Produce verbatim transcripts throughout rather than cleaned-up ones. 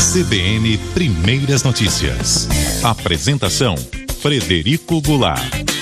C B N Primeiras Notícias. Apresentação: Frederico Goulart.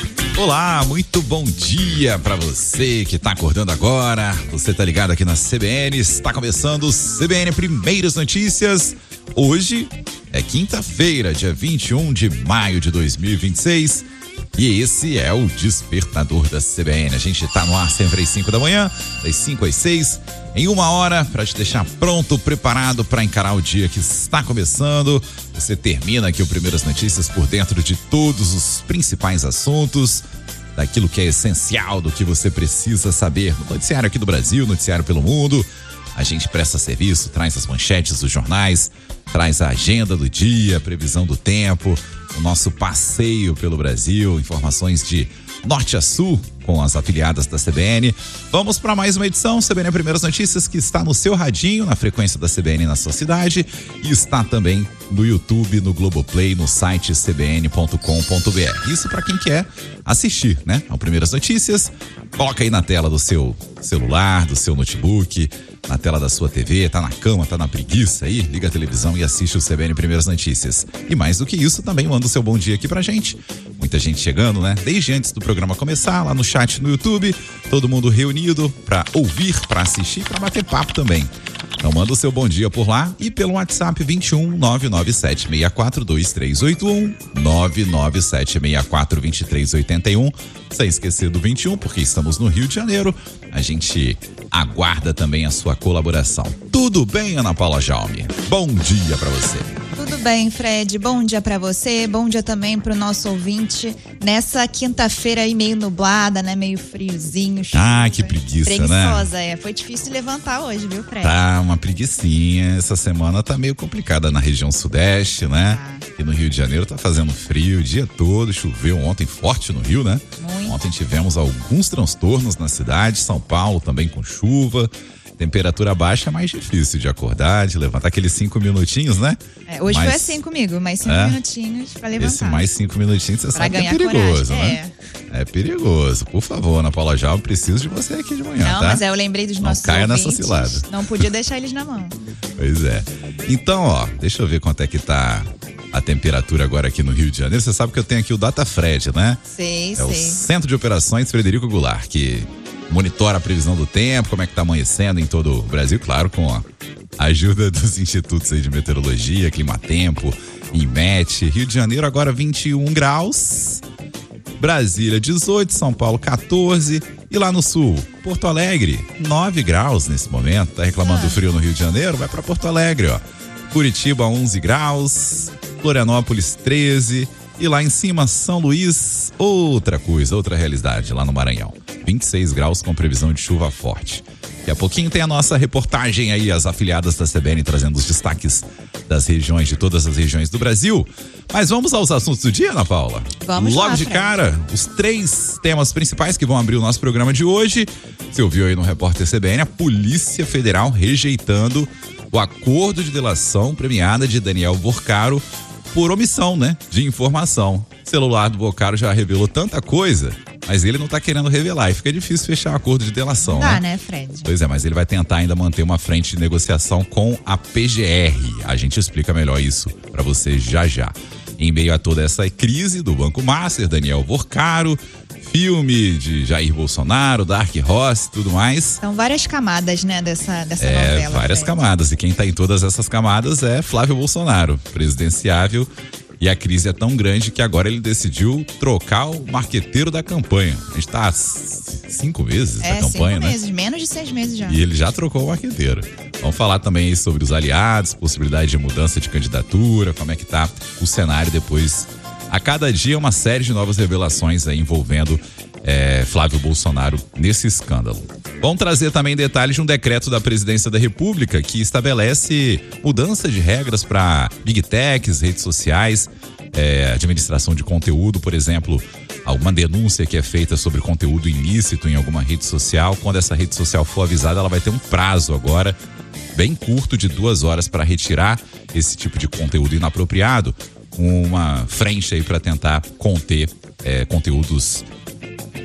Olá, muito bom dia para você que tá acordando agora. Você tá ligado aqui na C B N, está começando o C B N Primeiras Notícias. Hoje é quinta-feira, dia vinte e um de maio de dois mil e vinte e seis. E esse é o Despertador da C B N. A gente tá no ar sempre às cinco da manhã, das cinco às seis, em uma hora, para te deixar pronto, preparado para encarar o dia que está começando. Você termina aqui o Primeiras Notícias por dentro de todos os principais assuntos, daquilo que é essencial, do que você precisa saber no noticiário aqui do Brasil, noticiário pelo mundo. A gente presta serviço, traz as manchetes dos jornais, traz a agenda do dia, previsão do tempo, o nosso passeio pelo Brasil, informações de norte a sul com as afiliadas da C B N. Vamos para mais uma edição C B N Primeiras Notícias, que está no seu radinho, na frequência da C B N na sua cidade, e está também no YouTube, no Globoplay, no site c b n ponto com ponto b r. Isso para quem quer assistir, né, ao Primeiras Notícias. Coloca aí na tela do seu celular, do seu notebook, na tela da sua T V, tá na cama, tá na preguiça aí, liga a televisão e assiste o C B N Primeiras Notícias. E mais do que isso, também manda o seu bom dia aqui pra gente. Muita gente chegando, né? Desde antes do programa começar, lá no chat no YouTube, todo mundo reunido pra ouvir, pra assistir, pra bater papo também. Então manda o seu bom dia por lá e pelo WhatsApp vinte e um, nove nove sete seis quatro dois três oito um, nove nove sete seis quatro dois três oito um. Sem esquecer do vinte e um, porque estamos no Rio de Janeiro. A gente aguarda também a sua colaboração. Tudo bem, Ana Paula Jaume? Bom dia pra você. Tudo bem, Fred. Bom dia pra você, bom dia também pro nosso ouvinte nessa quinta-feira aí meio nublada, né? Meio friozinho. Chuva. Ah, que preguiça, Preguiçosa, né? Preguiçosa, é. Foi difícil levantar hoje, viu, Fred? Tá, uma preguicinha. Essa semana tá meio complicada na região sudeste, né? Ah. E no Rio de Janeiro tá fazendo frio o dia todo, choveu ontem forte no Rio, né? Muito. Ontem tivemos alguns transtornos na cidade, São Paulo também com chuva. Temperatura baixa é mais difícil de acordar, de levantar aqueles cinco minutinhos, né? É, hoje mas, foi assim comigo, mais cinco é, minutinhos pra levantar. Esse mais cinco minutinhos você pra sabe que é perigoso, coragem. né? É. é perigoso. Por favor, Ana Paula Jaume, preciso de você aqui de manhã, Não, tá? mas é, eu lembrei dos não nossos caia ouvintes. nessa cilada. Não podia deixar eles na mão. Pois é. Então, ó, deixa eu ver quanto é que tá a temperatura agora aqui no Rio de Janeiro. Você sabe que eu tenho aqui o DataFred, né? Sei, é sei. É o Centro de Operações Frederico Goulart, que monitora a previsão do tempo, como é que tá amanhecendo em todo o Brasil, claro, com a ajuda dos institutos aí de meteorologia, Climatempo, INMET. Rio de Janeiro agora vinte e um graus, Brasília dezoito, São Paulo quatorze, e lá no sul, Porto Alegre nove graus nesse momento. Tá reclamando ah. do frio no Rio de Janeiro? Vai pra Porto Alegre, ó. Curitiba onze graus, Florianópolis treze, e lá em cima São Luís, outra coisa, outra realidade lá no Maranhão. vinte e seis graus com previsão de chuva forte. Daqui a pouquinho tem a nossa reportagem aí, as afiliadas da C B N trazendo os destaques das regiões, de todas as regiões do Brasil. Mas vamos aos assuntos do dia, Ana Paula? Vamos Logo lá, de Fred. cara, os três temas principais que vão abrir o nosso programa de hoje. Você ouviu aí no Repórter C B N, a Polícia Federal rejeitando o acordo de delação premiada de Daniel Vorcaro por omissão, né, de informação. O celular do Vorcaro já revelou tanta coisa, mas ele não tá querendo revelar e fica difícil fechar um acordo de delação, não dá, né? né, Fred? Pois é, mas ele vai tentar ainda manter uma frente de negociação com a P G R. A gente explica melhor isso pra vocês já já. Em meio a toda essa crise do Banco Master, Daniel Vorcaro, filme de Jair Bolsonaro, Dark Horse, tudo mais. São várias camadas, né, dessa, dessa é, novela. várias Fred. camadas. E quem tá em todas essas camadas é Flávio Bolsonaro, presidenciável. E a crise é tão grande que agora ele decidiu trocar o marqueteiro da campanha. A gente tá há cinco meses é, da campanha, cinco né? meses, menos de seis meses já. E ele já trocou o marqueteiro. Vamos falar também sobre os aliados, possibilidade de mudança de candidatura, como é que tá o cenário depois. A cada dia uma série de novas revelações aí envolvendo é, Flávio Bolsonaro nesse escândalo. Vamos trazer também detalhes de um decreto da Presidência da República que estabelece mudança de regras para Big Techs, redes sociais, é, administração de conteúdo, por exemplo, alguma denúncia que é feita sobre conteúdo ilícito em alguma rede social. Quando essa rede social for avisada, ela vai ter um prazo agora bem curto de duas horas para retirar esse tipo de conteúdo inapropriado, com uma frente aí para tentar conter é, conteúdos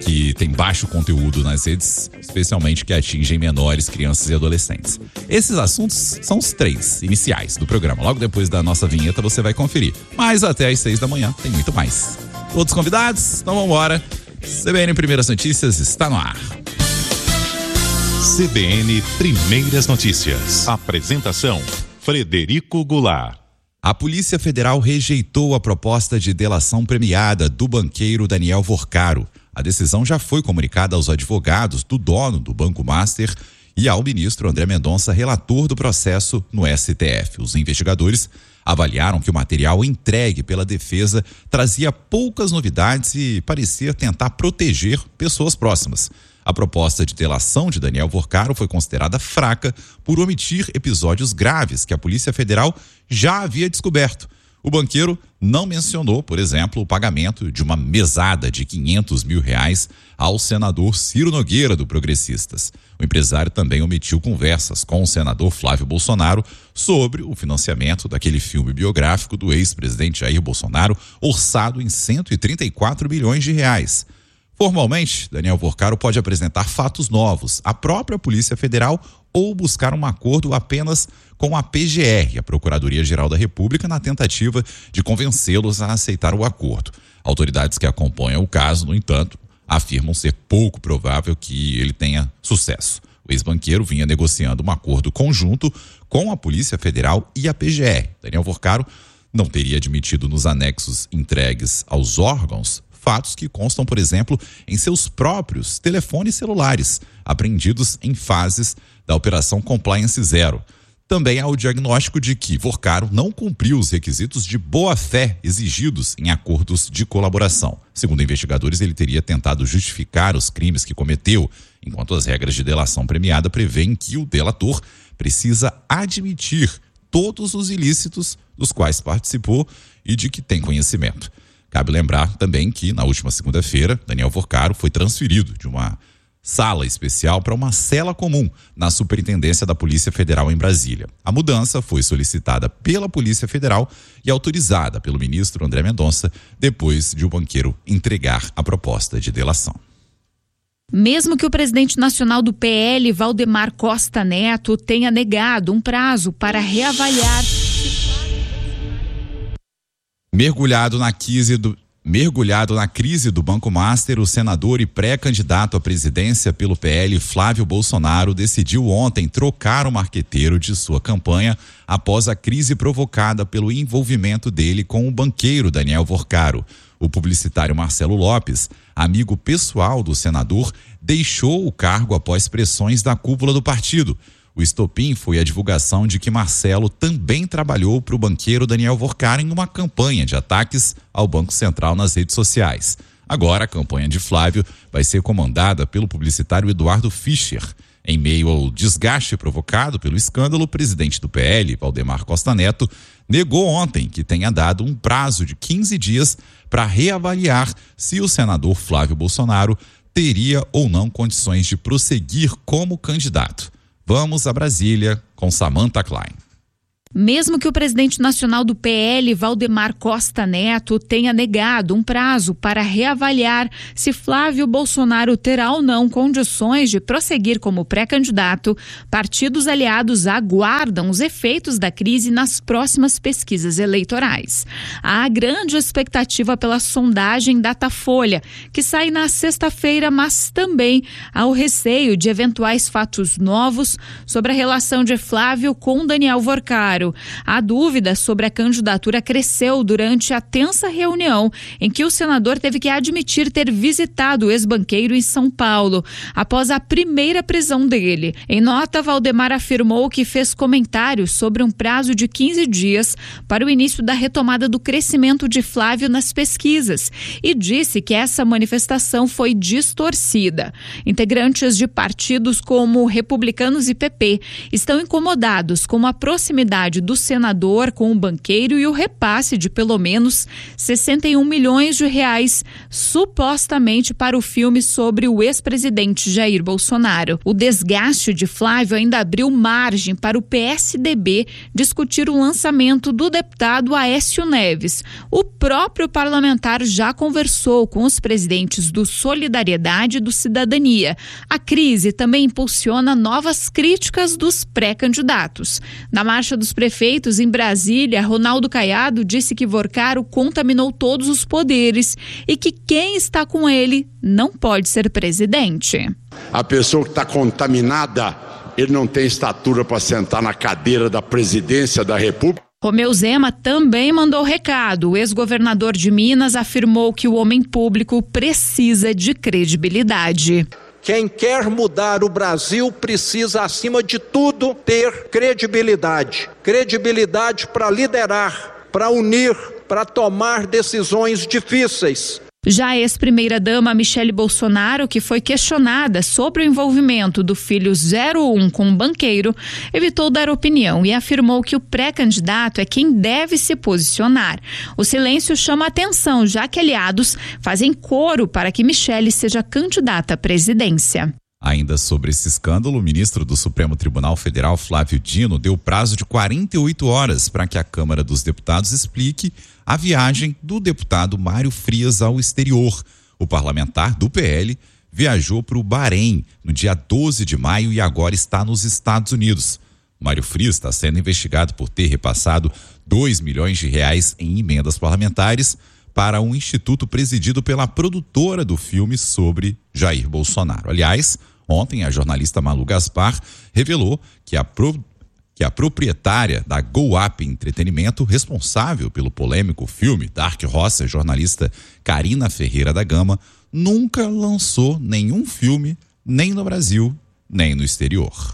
que tem baixo conteúdo nas redes, especialmente que atingem menores, crianças e adolescentes. Esses assuntos são os três iniciais do programa. Logo depois da nossa vinheta você vai conferir. Mas até às seis da manhã tem muito mais. Todos convidados? Então vamos embora. C B N Primeiras Notícias está no ar. C B N Primeiras Notícias. Apresentação: Frederico Goulart. A Polícia Federal rejeitou a proposta de delação premiada do banqueiro Daniel Vorcaro. A decisão já foi comunicada aos advogados do dono do Banco Master e ao ministro André Mendonça, relator do processo no S T F. Os investigadores avaliaram que o material entregue pela defesa trazia poucas novidades e parecia tentar proteger pessoas próximas. A proposta de delação de Daniel Vorcaro foi considerada fraca por omitir episódios graves que a Polícia Federal já havia descoberto. O banqueiro não mencionou, por exemplo, o pagamento de uma mesada de quinhentos mil reais ao senador Ciro Nogueira, do Progressistas. O empresário também omitiu conversas com o senador Flávio Bolsonaro sobre o financiamento daquele filme biográfico do ex-presidente Jair Bolsonaro, orçado em cento e trinta e quatro bilhões de reais. Formalmente, Daniel Vorcaro pode apresentar fatos novos à própria Polícia Federal ou buscar um acordo apenas com a P G R, a Procuradoria-Geral da República, na tentativa de convencê-los a aceitar o acordo. Autoridades que acompanham o caso, no entanto, afirmam ser pouco provável que ele tenha sucesso. O ex-banqueiro vinha negociando um acordo conjunto com a Polícia Federal e a P G R. Daniel Vorcaro não teria admitido nos anexos entregues aos órgãos fatos que constam, por exemplo, em seus próprios telefones celulares, apreendidos em fases da Operação Compliance Zero. Também há o diagnóstico de que Vorcaro não cumpriu os requisitos de boa-fé exigidos em acordos de colaboração. Segundo investigadores, ele teria tentado justificar os crimes que cometeu, enquanto as regras de delação premiada prevêem que o delator precisa admitir todos os ilícitos dos quais participou e de que tem conhecimento. Cabe lembrar também que, na última segunda-feira, Daniel Vorcaro foi transferido de uma sala especial para uma cela comum na Superintendência da Polícia Federal em Brasília. A mudança foi solicitada pela Polícia Federal e autorizada pelo ministro André Mendonça depois de o banqueiro entregar a proposta de delação. Mesmo que o presidente nacional do P L, Valdemar Costa Neto, tenha negado um prazo para reavaliar... Mergulhado na crise do Mergulhado na crise do Banco Master, o senador e pré-candidato à presidência pelo P L, Flávio Bolsonaro, decidiu ontem trocar o marqueteiro de sua campanha após a crise provocada pelo envolvimento dele com o banqueiro Daniel Vorcaro. O publicitário Marcelo Lopes, amigo pessoal do senador, deixou o cargo após pressões da cúpula do partido. O estopim foi a divulgação de que Marcelo também trabalhou para o banqueiro Daniel Vorcaro em uma campanha de ataques ao Banco Central nas redes sociais. Agora, a campanha de Flávio vai ser comandada pelo publicitário Eduardo Fischer. Em meio ao desgaste provocado pelo escândalo, o presidente do P L, Valdemar Costa Neto, negou ontem que tenha dado um prazo de quinze dias para reavaliar se o senador Flávio Bolsonaro teria ou não condições de prosseguir como candidato. Vamos a Brasília com Samantha Klein. Mesmo que o presidente nacional do P L, Valdemar Costa Neto, tenha negado um prazo para reavaliar se Flávio Bolsonaro terá ou não condições de prosseguir como pré-candidato, partidos aliados aguardam os efeitos da crise nas próximas pesquisas eleitorais. Há grande expectativa pela sondagem Datafolha, que sai na sexta-feira, mas também há o receio de eventuais fatos novos sobre a relação de Flávio com Daniel Vorcaro. A dúvida sobre a candidatura cresceu durante a tensa reunião em que o senador teve que admitir ter visitado o ex-banqueiro em São Paulo, após a primeira prisão dele. Em nota, Valdemar afirmou que fez comentários sobre um prazo de quinze dias para o início da retomada do crescimento de Flávio nas pesquisas e disse que essa manifestação foi distorcida. Integrantes de partidos como Republicanos e P P estão incomodados com a proximidade sociedade do senador com o banqueiro e o repasse de pelo menos sessenta e um milhões de reais, supostamente para o filme sobre o ex-presidente Jair Bolsonaro. O desgaste de Flávio ainda abriu margem para o P S D B discutir o lançamento do deputado Aécio Neves. O próprio parlamentar já conversou com os presidentes do Solidariedade e do Cidadania. A crise também impulsiona novas críticas dos pré-candidatos. Na Marcha dos Prefeitos em Brasília, Ronaldo Caiado disse que Vorcaro contaminou todos os poderes e que quem está com ele não pode ser presidente. A pessoa que está contaminada, ele não tem estatura para sentar na cadeira da presidência da República. Romeu Zema também mandou recado. O ex-governador de Minas afirmou que o homem público precisa de credibilidade. Quem quer mudar o Brasil precisa, acima de tudo, ter credibilidade. Credibilidade para liderar, para unir, para tomar decisões difíceis. Já a ex-primeira-dama Michele Bolsonaro, que foi questionada sobre o envolvimento do filho zero um com um banqueiro, evitou dar opinião e afirmou que o pré-candidato é quem deve se posicionar. O silêncio chama atenção, já que aliados fazem coro para que Michele seja candidata à presidência. Ainda sobre esse escândalo, o ministro do Supremo Tribunal Federal, Flávio Dino, deu prazo de quarenta e oito horas para que a Câmara dos Deputados explique a viagem do deputado Mário Frias ao exterior. O parlamentar do P L viajou para o Bahrein no dia doze de maio e agora está nos Estados Unidos. Mário Frias está sendo investigado por ter repassado dois milhões de reais em emendas parlamentares para um instituto presidido pela produtora do filme sobre Jair Bolsonaro. Aliás, ontem a jornalista Malu Gaspar revelou que a, pro, que a proprietária da Go Up Entretenimento, responsável pelo polêmico filme Dark Horse, a jornalista Karina Ferreira da Gama, nunca lançou nenhum filme, nem no Brasil, nem no exterior.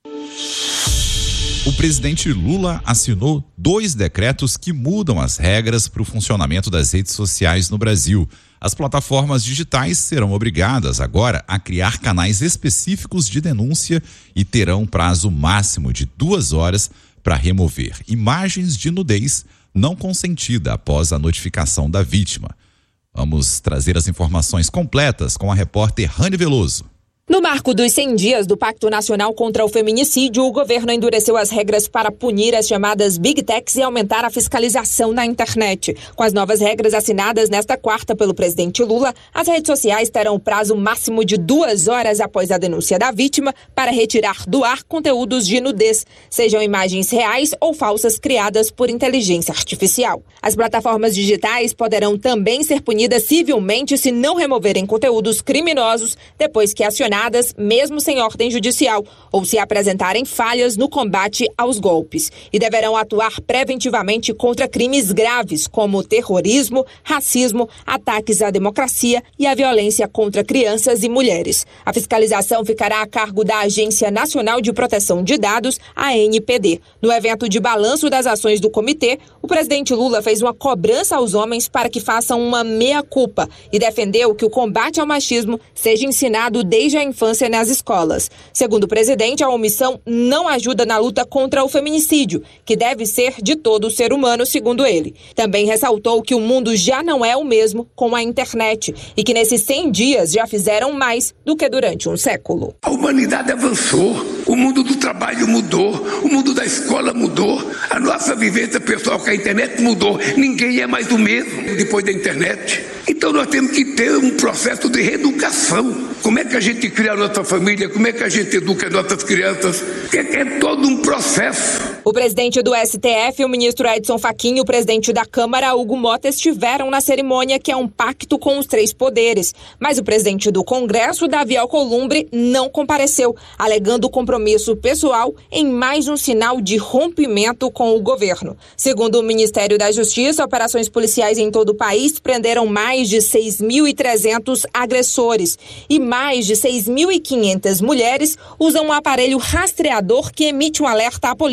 O presidente Lula assinou dois decretos que mudam as regras para o funcionamento das redes sociais no Brasil. As plataformas digitais serão obrigadas agora a criar canais específicos de denúncia e terão um prazo máximo de duas horas para remover imagens de nudez não consentida após a notificação da vítima. Vamos trazer as informações completas com a repórter Rani Veloso. No marco dos cem dias do Pacto Nacional contra o Feminicídio, o governo endureceu as regras para punir as chamadas Big Techs e aumentar a fiscalização na internet. Com as novas regras assinadas nesta quarta pelo presidente Lula, as redes sociais terão o prazo máximo de duas horas após a denúncia da vítima para retirar do ar conteúdos de nudez, sejam imagens reais ou falsas criadas por inteligência artificial. As plataformas digitais poderão também ser punidas civilmente se não removerem conteúdos criminosos depois que acionadas mesmo sem ordem judicial, ou se apresentarem falhas no combate aos golpes. E deverão atuar preventivamente contra crimes graves, como terrorismo, racismo, ataques à democracia e a violência contra crianças e mulheres. A fiscalização ficará a cargo da Agência Nacional de Proteção de Dados, a A N P D. No evento de balanço das ações do comitê, o presidente Lula fez uma cobrança aos homens para que façam uma meia-culpa e defendeu que o combate ao machismo seja ensinado desde a infância nas escolas. Segundo o presidente, a omissão não ajuda na luta contra o feminicídio, que deve ser de todo ser humano, segundo ele. Também ressaltou que o mundo já não é o mesmo com a internet e que nesses cem dias já fizeram mais do que durante um século. A humanidade avançou, o mundo do trabalho mudou, o mundo da escola mudou, a nossa vivência pessoal com a internet mudou. Ninguém é mais o mesmo depois da internet. Então nós temos que ter um processo de reeducação. Como é que a gente cria a nossa família? Como é que a gente educa as nossas crianças? É, é todo um processo. O presidente do S T F, o ministro Edson Fachin, e o presidente da Câmara, Hugo Mota, estiveram na cerimônia, que é um pacto com os três poderes. Mas o presidente do Congresso, Davi Alcolumbre, não compareceu, alegando compromisso pessoal em mais um sinal de rompimento com o governo. Segundo o Ministério da Justiça, operações policiais em todo o país prenderam mais de seis mil e trezentos agressores e mais de seis mil e quinhentas mulheres usam um aparelho rastreador que emite um alerta à polícia caso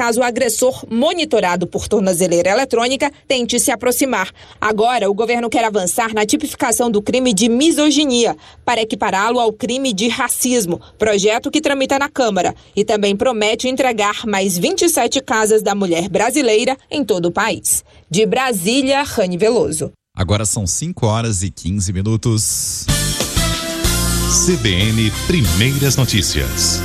caso o agressor, monitorado por tornozeleira eletrônica, tente se aproximar. Agora, o governo quer avançar na tipificação do crime de misoginia, para equipará-lo ao crime de racismo, projeto que tramita na Câmara, e também promete entregar mais vinte e sete casas da mulher brasileira em todo o país. De Brasília, Rani Veloso. Agora são cinco horas e quinze minutos. C B N Primeiras Notícias.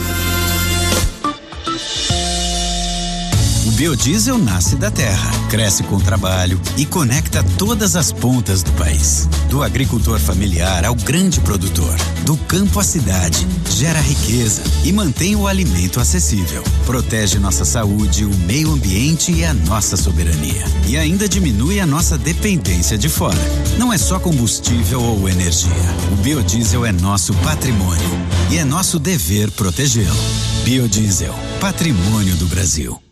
O biodiesel nasce da terra, cresce com trabalho e conecta todas as pontas do país. Do agricultor familiar ao grande produtor, do campo à cidade, gera riqueza e mantém o alimento acessível. Protege nossa saúde, o meio ambiente e a nossa soberania. E ainda diminui a nossa dependência de fora. Não é só combustível ou energia. O biodiesel é nosso patrimônio e é nosso dever protegê-lo. Biodiesel, patrimônio do Brasil.